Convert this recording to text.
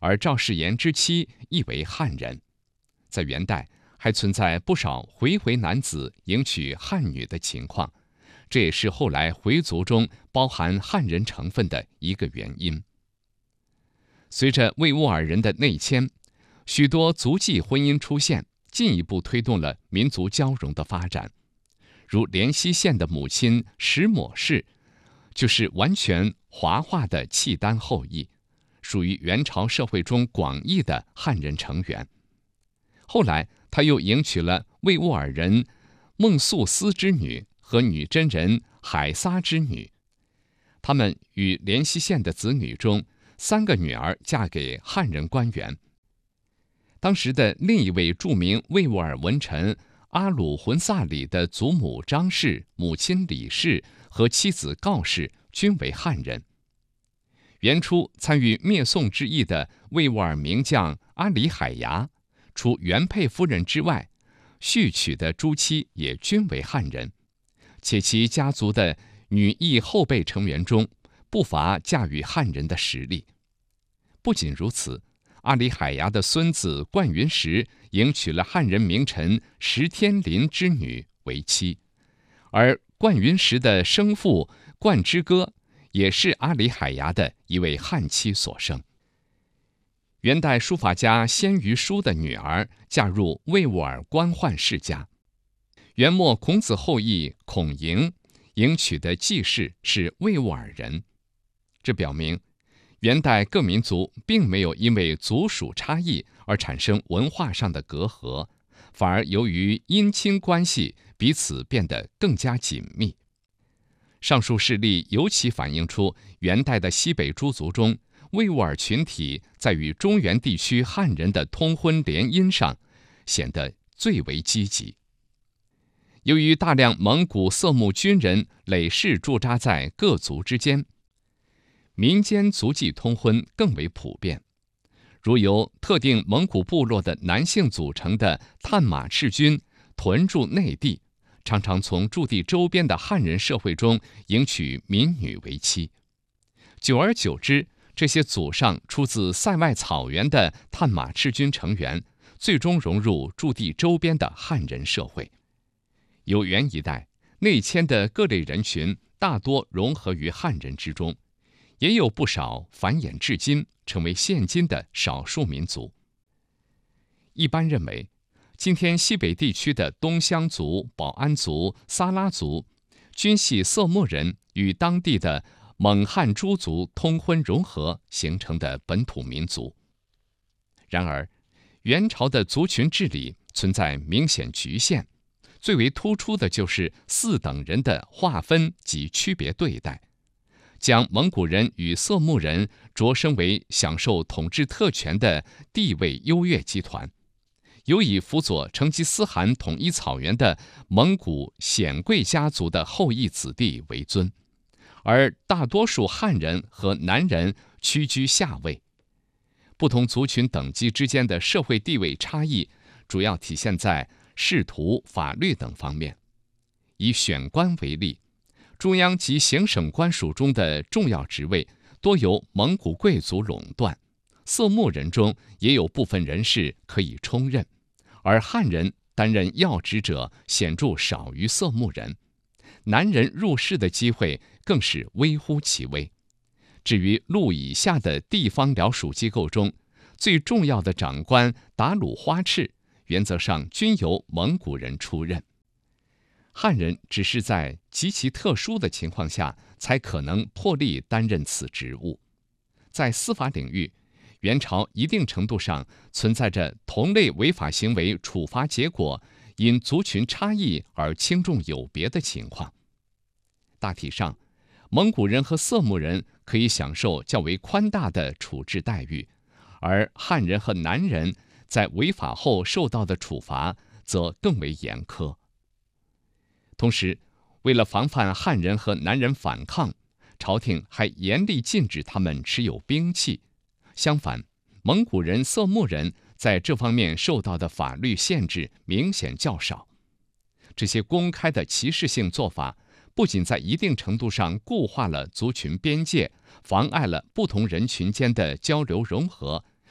而赵世炎之妻亦为汉人。在元代，还存在不少回回男子迎娶汉女的情况，这也是后来回族中包含汉人成分的一个原因。随着维吾尔人的内迁，许多族际婚姻出现，进一步推动了民族交融的发展。如莲溪县的母亲石抹氏，就是完全华化的契丹后裔，属于元朝社会中广义的汉人成员。后来，他又迎娶了维吾尔人孟素斯之女和女真人海撒之女。他们与莲溪县的子女中，3个女儿嫁给汉人官员。当时的另一位著名维吾尔文臣阿鲁浑萨里的祖母张氏、母亲李氏和妻子告氏均为汉人。元初参与灭宋之役的维吾尔名将阿里海牙，除原配夫人之外，续娶的诸妻也均为汉人，且其家族的女裔后辈成员中不乏嫁与汉人的实力。不仅如此，阿里海牙的孙子冠云石迎娶了汉人名臣石天林之女为妻，而冠云石的生父冠之歌也是阿里海牙的一位汉妻所生。元代书法家鲜于书的女儿嫁入维吾尔官宦世家。元末孔子后裔孔莹迎娶的继室是维吾尔人，这表明元代各民族并没有因为族属差异而产生文化上的隔阂，反而由于姻亲关系彼此变得更加紧密。上述事例尤其反映出元代的西北诸族中，维吾尔群体在与中原地区汉人的通婚联姻上显得最为积极。由于大量蒙古色目军人累世驻扎在各族之间，民间族际通婚更为普遍。如由特定蒙古部落的男性组成的探马赤军屯驻内地，常常从驻地周边的汉人社会中迎娶民女为妻。久而久之，这些祖上出自塞外草原的探马赤军成员，最终融入驻地周边的汉人社会。由元一代内迁的各类人群大多融合于汉人之中，也有不少繁衍至今，成为现今的少数民族。一般认为，今天西北地区的东乡族、保安族、撒拉族，均系色目人与当地的蒙汉诸族通婚融合形成的本土民族。然而，元朝的族群治理存在明显局限，最为突出的就是4等人的划分及区别对待，将蒙古人与色目人擢升为享受统治特权的地位优越集团，有以辅佐成吉思汗统一草原的蒙古显贵家族的后裔子弟为尊，而大多数汉人和南人屈居下位。不同族群等级之间的社会地位差异，主要体现在仕途、法律等方面。以选官为例，中央及行省官署中的重要职位多由蒙古贵族垄断，色目人中也有部分人士可以充任，而汉人担任要职者显著少于色目人，南人入仕的机会更是微乎其微。至于路以下的地方僚属机构中，最重要的长官达鲁花赤，原则上均由蒙古人出任。汉人只是在极其特殊的情况下，才可能破例担任此职务。在司法领域，元朝一定程度上存在着同类违法行为处罚结果因族群差异而轻重有别的情况。大体上，蒙古人和色目人可以享受较为宽大的处置待遇，而汉人和南人在违法后受到的处罚则更为严苛。同时，为了防范汉人和南人反抗，朝廷还严厉禁止他们持有兵器。相反，蒙古人、色目人在这方面受到的法律限制明显较少。这些公开的歧视性做法，不仅在一定程度上固化了族群边界，妨碍了不同人群间的交流融合，